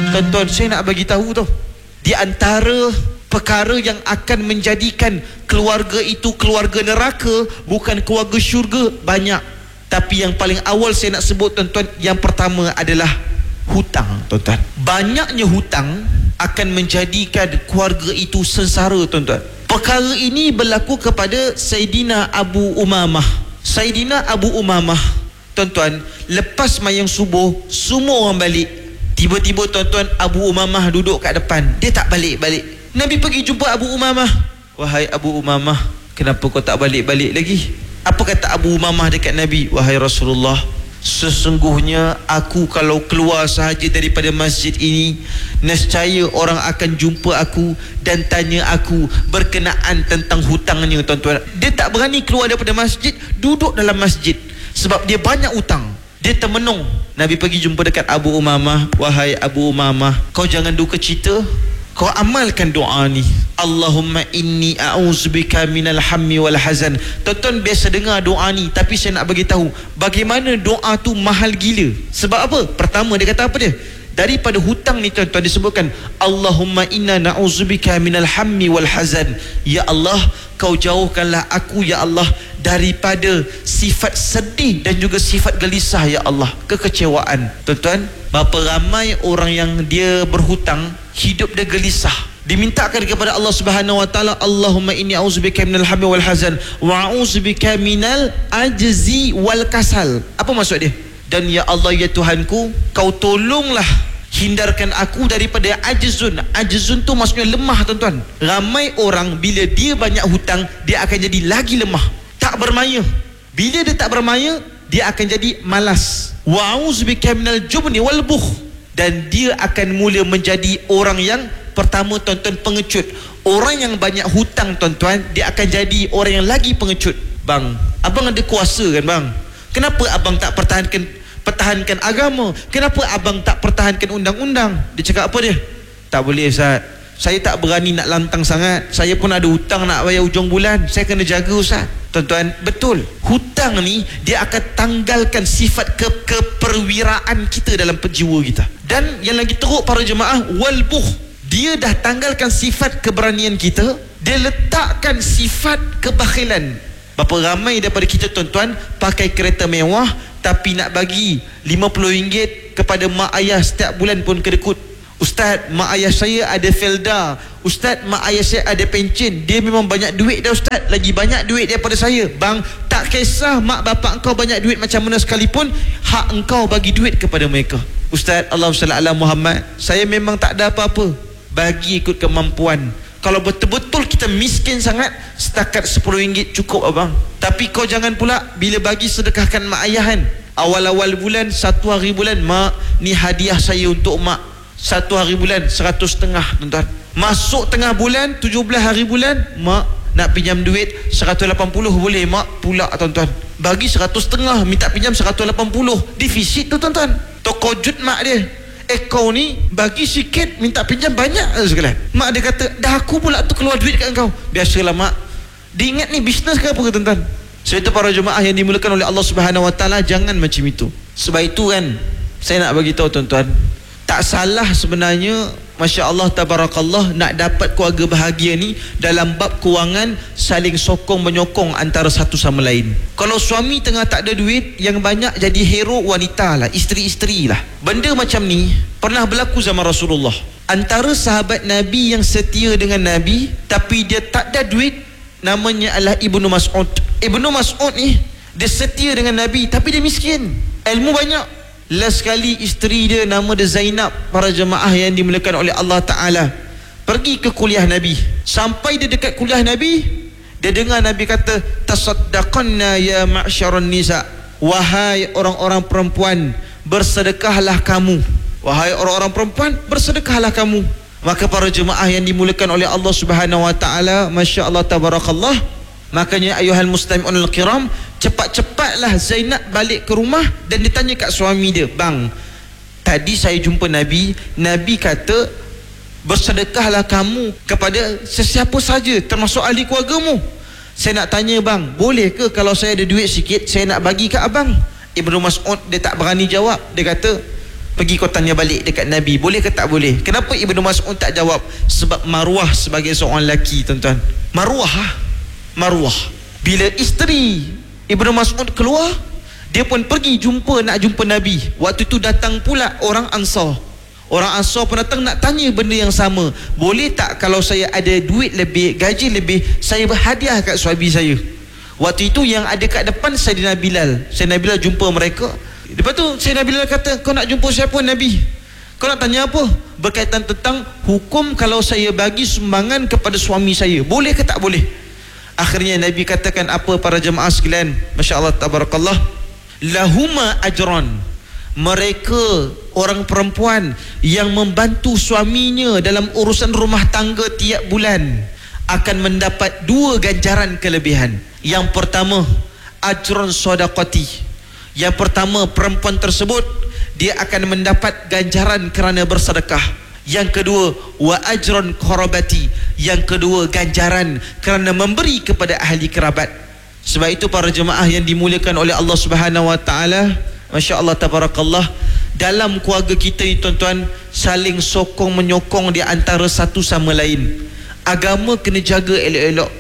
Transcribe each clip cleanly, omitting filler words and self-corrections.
Tuan-tuan, saya nak bagi tahu tu, di antara perkara yang akan menjadikan keluarga itu keluarga neraka, bukan keluarga syurga, banyak. Tapi yang paling awal saya nak sebut tuan-tuan, yang pertama adalah hutang. Tuan-tuan, banyaknya hutang akan menjadikan keluarga itu sengsara. Tuan-tuan, perkara ini berlaku kepada Saidina Abu Umamah. Saidina Abu Umamah, tuan-tuan, lepas mayang subuh, semua orang balik. Tiba-tiba tuan-tuan, Abu Umamah duduk kat depan, dia tak balik-balik. Nabi pergi jumpa Abu Umamah. Wahai Abu Umamah, kenapa kau tak balik-balik lagi? Apa kata Abu Umamah dekat Nabi? Wahai Rasulullah, sesungguhnya aku kalau keluar sahaja daripada masjid ini, nescaya orang akan jumpa aku dan tanya aku berkenaan tentang hutangnya. Tuan-tuan, dia tak berani keluar daripada masjid, duduk dalam masjid sebab dia banyak hutang. Dia termenung. Nabi pergi jumpa dekat Abu Umamah. Wahai Abu Umamah, kau jangan duka cita, kau amalkan doa ni. Allahumma inni a'udzubika minal hammi wal hazan. Tuan-tuan biasa dengar doa ni, tapi saya nak bagi tahu bagaimana doa tu mahal gila. Sebab apa? Pertama dia kata apa dia? Daripada hutang ni tuan-tuan disebutkan, Allahumma inna na'udzubika minal hammi wal hazan. Ya Allah, kau jauhkanlah aku ya Allah daripada sifat sedih dan juga sifat gelisah ya Allah, kekecewaan. Tuan-tuan, berapa ramai orang yang dia berhutang, hidup dia gelisah. Dimintakan kepada Allah Subhanahu wa taala, Allahumma inni a'udzubika minal hammi wal hazan wa a'udzubika minal ajzi wal kasal. Apa maksud dia? Dan ya Allah ya Tuhanku, kau tolonglah hindarkan aku daripada ajzun. Ajzun tu maksudnya lemah. Tuan-tuan, ramai orang bila dia banyak hutang, dia akan jadi lagi lemah, tak bermaya. Bila dia tak bermaya, dia akan jadi malas. Wa a'udzubika minal jubni wal bukh. Dan dia akan mula menjadi orang yang pertama tuan-tuan, pengecut. Orang yang banyak hutang tuan-tuan, dia akan jadi orang yang lagi pengecut. Bang, abang ada kuasa kan bang? Kenapa abang tak pertahankan agama? Kenapa abang tak pertahankan undang-undang? Dia cakap apa dia? Tak boleh Ustaz, saya tak berani nak lantang sangat. Saya pun ada hutang nak bayar hujung bulan, saya kena jaga Ustaz. Tuan-tuan, betul, hutang ni dia akan tanggalkan sifat keperwiraan kita dalam jiwa kita. Dan yang lagi teruk para jemaah, walbuh, dia dah tanggalkan sifat keberanian kita, dia letakkan sifat kebakhilan. Berapa ramai daripada kita tuan-tuan pakai kereta mewah, tapi nak bagi RM50 kepada mak ayah setiap bulan pun kedekut. Ustaz, mak ayah saya ada Felda. Ustaz, mak ayah saya ada pencen. Dia memang banyak duit dah Ustaz, lagi banyak duit daripada saya. Bang, tak kisah mak bapak engkau banyak duit macam mana sekalipun, hak engkau bagi duit kepada mereka. Ustaz, Allahumma salli ala Muhammad, saya memang tak ada apa-apa, bagi ikut kemampuan. Kalau betul-betul kita miskin sangat, setakat RM10 cukup abang. Tapi kau jangan pula bila bagi sedekahkan mak ayah kan, awal-awal bulan, 1 hari bulan, mak, ni hadiah saya untuk mak. 1 hari bulan 150 tuan-tuan. Masuk tengah bulan, 17 hari bulan, mak nak pinjam duit 180 boleh mak? Pula tuan-tuan, bagi 150, minta pinjam 180, defisit tu tuan-tuan. Tokojut mak dia, kau ni bagi sikit minta pinjam banyak sekalian. Mak dia kata, dah aku pula tu keluar duit kat engkau. Biasalah mak, dia ingat ni bisnes ke apa ke tuan-tuan. Sebab itu para jemaah yang dimulakan oleh Allah Subhanahu wa taala, jangan macam itu. Sebab itu kan, saya nak bagi tahu tuan-tuan, tak salah sebenarnya, Masya Allah tabarakallah, nak dapat keluarga bahagia ni dalam bab kewangan, saling sokong menyokong antara satu sama lain. Kalau suami tengah tak ada duit, yang banyak jadi hero wanita lah, isteri-isteri lah. Benda macam ni pernah berlaku zaman Rasulullah. Antara sahabat Nabi yang setia dengan Nabi, tapi dia tak ada duit, namanya adalah Ibnu Mas'ud. Ibnu Mas'ud ni, dia setia dengan Nabi, tapi dia miskin, ilmu banyak. Last kali isteri dia nama dia Zainab, para jemaah yang dimuliakan oleh Allah Ta'ala, pergi ke kuliah Nabi. Sampai dia dekat kuliah Nabi, dia dengar Nabi kata, tasaddaqanna ya ma'syaran nisa. Wahai orang-orang perempuan, bersedekahlah kamu. Wahai orang-orang perempuan, bersedekahlah kamu. Maka para jemaah yang dimuliakan oleh Allah Subhanahu wa Ta'ala, Masya Allah tabarakallah, makanya ayuhal muslimunul kiram, cepat-cepatlah Zainab balik ke rumah dan ditanya kat suami dia, bang, tadi saya jumpa Nabi, Nabi kata bersedekahlah kamu kepada sesiapa saja termasuk ahli keluargamu. Saya nak tanya bang, boleh ke kalau saya ada duit sikit, saya nak bagi kat abang? Ibnu Mas'ud dia tak berani jawab. Dia kata, Pergi kau tanya balik dekat Nabi, boleh ke tak boleh? Kenapa Ibnu Mas'ud tak jawab? Sebab maruah sebagai seorang lelaki, tuan-tuan. Maruah. Bila isteri Ibnu Mas'ud keluar, dia pun pergi nak jumpa Nabi. Waktu itu datang pula orang Ansar. Orang Ansar pun datang nak tanya benda yang sama. Boleh tak kalau saya ada duit lebih, gaji lebih, saya berhadiah kat suami saya? Waktu itu yang ada kat depan Sayyidina Bilal. Sayyidina Bilal jumpa mereka. Lepas tu Sayyidina Bilal kata, kau nak jumpa siapa Nabi? Kau nak tanya apa? Berkaitan tentang hukum kalau saya bagi sumbangan kepada suami saya, boleh ke tak boleh? Akhirnya Nabi katakan apa para jemaah sekalian? Masya Allah, tabarakallah. Lahuma ajran. Mereka orang perempuan yang membantu suaminya dalam urusan rumah tangga tiap bulan akan mendapat 2 ganjaran kelebihan. Yang pertama, ajrun sadaqati. Yang pertama, perempuan tersebut dia akan mendapat ganjaran kerana bersedekah. Yang kedua, wa ajrun qarabati. Yang kedua, ganjaran kerana memberi kepada ahli kerabat. Sebab itu para jemaah yang dimuliakan oleh Allah Subhanahu wa taala, masya-Allah tabarakallah, dalam keluarga kita ni tuan-tuan, saling sokong menyokong di antara satu sama lain. Agama kena jaga elok-elok.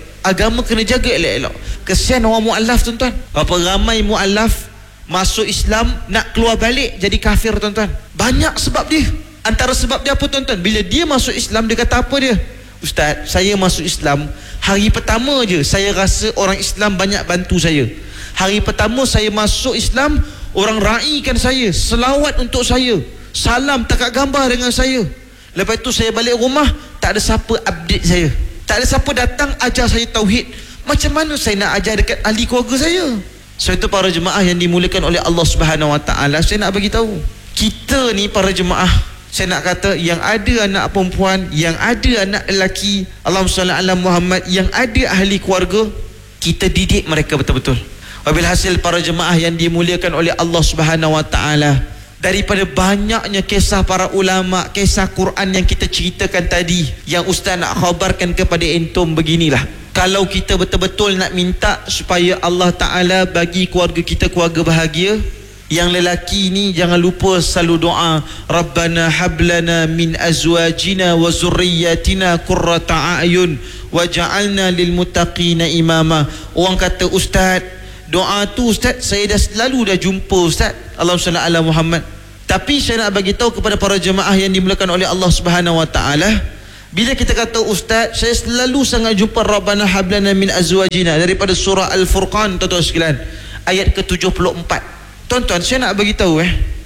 Kesian orang mualaf tuan-tuan. Berapa ramai mualaf masuk Islam nak keluar balik jadi kafir tuan-tuan. Banyak sebab dia. Antara sebab dia apa tuan-tuan? Bila dia masuk Islam, dia kata apa dia? Ustaz, saya masuk Islam, hari pertama je saya rasa orang Islam banyak bantu saya. Hari pertama saya masuk Islam, orang raikan saya, selawat untuk saya, salam takat gambar dengan saya. Lepas tu saya balik rumah, tak ada siapa update saya, tak ada siapa datang ajar saya tauhid. Macam mana saya nak ajar dekat ahli keluarga saya? So itu para jemaah yang dimuliakan oleh Allah Subhanahu wa taala, saya nak bagi tahu, kita ni para jemaah, saya nak kata, yang ada anak perempuan, yang ada anak lelaki, Allahumma salli ala Muhammad, yang ada ahli keluarga, kita didik mereka betul-betul. Wabil hasil para jemaah yang dimuliakan oleh Allah Subhanahu wa taala, daripada banyaknya kisah para ulama, kisah Quran yang kita ceritakan tadi, yang ustaz nak khabarkan kepada entum beginilah. Kalau kita betul-betul nak minta supaya Allah Ta'ala bagi keluarga kita keluarga bahagia, yang lelaki ni jangan lupa selalu doa, Rabbana hablana min azwajina wa zurriyatina qurrata a'yun waj'alna lil muttaqina imama. Orang kata, ustaz, doa tu ustaz saya dah selalu jumpa ustaz, Allahumma salli ala Muhammad. Tapi saya nak bagi tahu kepada para jemaah yang dimuliakan oleh Allah Subhanahu wa taala, bila kita kata ustaz, saya selalu sangat jumpa Rabbana hablana min azwajina daripada surah Al-Furqan, tuan-tuan sekalian, ayat ke-74. Tuan-tuan, saya nak bagi tahu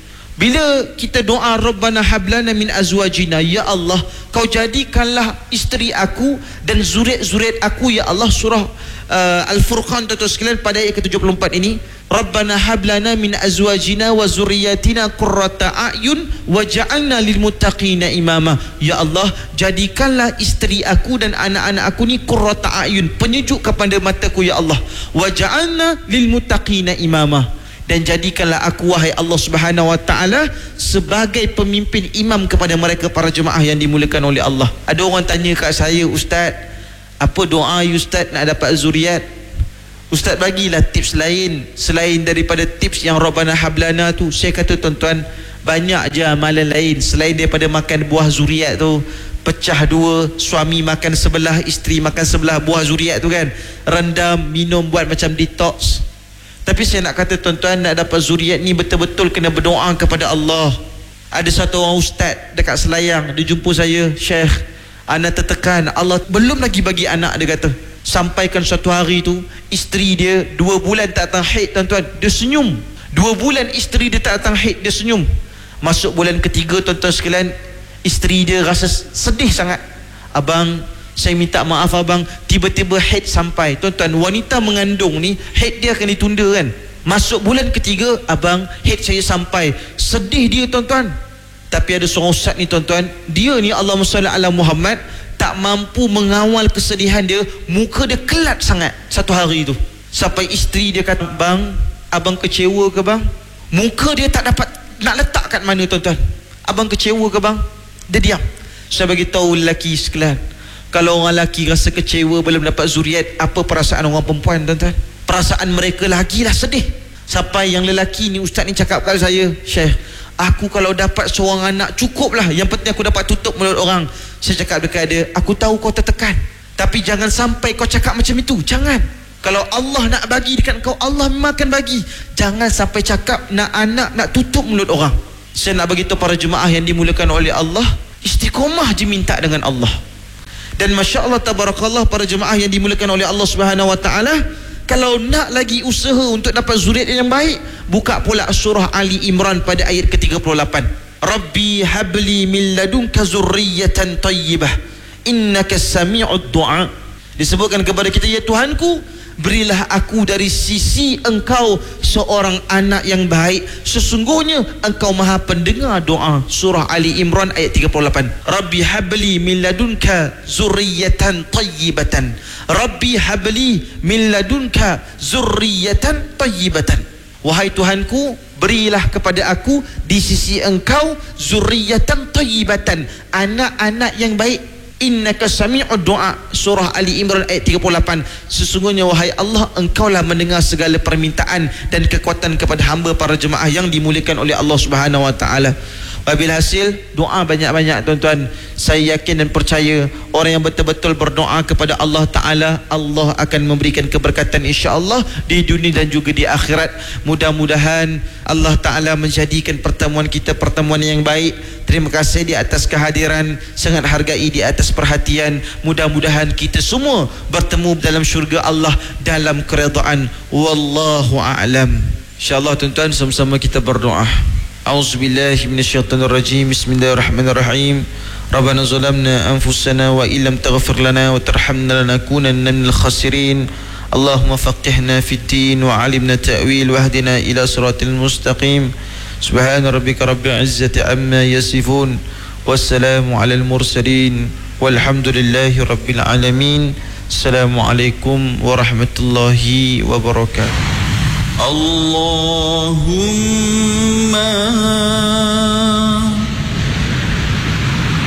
bila kita doa Rabbana hablana min azwajina, ya Allah, kau jadikanlah isteri aku dan zuriat-zuriat aku, ya Allah, surah Al-Furqan, tuan-tuan sekalian, pada ayat ke-74 ini, Rabbana hablana min azwajina wa zurriyatina qurrata a'yun waj'alna lil muttaqina imama. Ya Allah, jadikanlah isteri aku dan anak-anak aku ni qurrata a'yun, penyejuk kepada mataku, ya Allah, waj'alna lil muttaqina imama, dan jadikanlah aku, wahai Allah Subhanahu wa taala, sebagai pemimpin imam kepada mereka para jemaah yang dimuliakan oleh Allah. Ada orang tanya kat saya, ustaz, apa doa ustaz nak dapat zuriat? Ustaz bagilah tips lain selain daripada tips yang Rabbana hablana tu. Saya kata, tuan-tuan, banyak je amalan lain selain daripada makan buah zuriat tu. Pecah dua, suami makan sebelah, isteri makan sebelah buah zuriat tu kan, rendam, minum, buat macam detox. Tapi saya nak kata, tuan-tuan, nak dapat zuriat ni betul-betul kena berdoa kepada Allah. Ada satu orang ustaz dekat Selayang, dia jumpa saya, Syekh, anak tertekan, Allah belum lagi bagi anak, dia kata. Sampaikan suatu hari tu, isteri dia 2 bulan tak datang haid, tuan-tuan, dia senyum. 2 bulan isteri dia tak datang haid, dia senyum. Masuk bulan ketiga, tuan-tuan sekalian, isteri dia rasa sedih sangat. Abang, saya minta maaf abang, tiba-tiba haid sampai. Tuan-tuan, wanita mengandung ni haid dia akan ditunda kan. Masuk bulan ketiga, abang, haid saya sampai. Sedih dia, tuan-tuan. Tapi ada seorang ustaz ni, tuan-tuan, dia ni Allahumma salli ala Muhammad, tak mampu mengawal kesedihan dia, muka dia kelat sangat satu hari tu, sampai isteri dia kata, bang, abang kecewa ke bang? Muka dia tak dapat nak letak kat mana, tuan-tuan. Abang kecewa ke bang? Dia diam. Saya bagi tahu lelaki sekalian, kalau orang lelaki rasa kecewa belum dapat zuriat, apa perasaan orang perempuan, tuan-tuan? Perasaan mereka lagilah sedih. Sampai yang lelaki ni, ustaz ni cakap kat saya, Syekh, aku kalau dapat seorang anak cukup lah, yang penting aku dapat tutup mulut orang. Saya cakap dekat dia, aku tahu kau tertekan, tapi jangan sampai kau cakap macam itu. Jangan. Kalau Allah nak bagi dekat kau, Allah memang akan bagi. Jangan sampai cakap nak anak, nak tutup mulut orang. Saya nak beritahu para jemaah yang dimulakan oleh Allah, istiqomah je minta dengan Allah. Dan Masya Allah tabarakallah, para jemaah yang dimulakan oleh Allah Subhanahu Wa Taala, kalau nak lagi usaha untuk dapat zuriat yang baik, buka pula surah Ali Imran pada ayat ke-38. Rabbi habli min ladunka zurriyatan tayyibah innaka sami'ud du'a. Disebutkan kepada kita, ya Tuhanku, berilah aku dari sisi engkau seorang anak yang baik, sesungguhnya engkau maha pendengar doa. Surah Ali Imran ayat 38. Rabbi habli min ladunka zurriyatan tayyibatan. Rabbi habli min ladunka zurriyatan tayyibatan. Wahai Tuhanku, berilah kepada aku di sisi engkau zurriyatan tayyibatan, anak-anak yang baik. Innaka sami'ud du'a. Surah Ali Imran ayat 38. Sesungguhnya wahai Allah, engkaulah mendengar segala permintaan dan kekuatan kepada hamba para jemaah yang dimuliakan oleh Allah Subhanahu Wa Taala. Wabil hasil, doa banyak-banyak tuan-tuan. Saya yakin dan percaya orang yang betul-betul berdoa kepada Allah Ta'ala, Allah akan memberikan keberkatan insya-Allah di dunia dan juga di akhirat. Mudah-mudahan Allah Ta'ala menjadikan pertemuan kita pertemuan yang baik. Terima kasih di atas kehadiran, sangat hargai di atas perhatian. Mudah-mudahan kita semua bertemu dalam syurga Allah dalam keredaan. Wallahu a'lam. InsyaAllah tuan-tuan, sama-sama kita berdoa. A'udzubillahi minasyaitonirrajim. Bismillahirrahmanirrahim. Rabbana zalamna anfusana wa illam taghfir lana wa tarhamna lanakunanna minal khasirin. Allahumma faqihna fid din wa 'allimna ta'wil wahdina ila siratal mustaqim. Subhana rabbika rabbil izzati amma yasifun. Wassalamu 'alal mursalin. Walhamdulillahi rabbil alamin. Assalamualaikum warahmatullahi wabarakatuh. Allahumma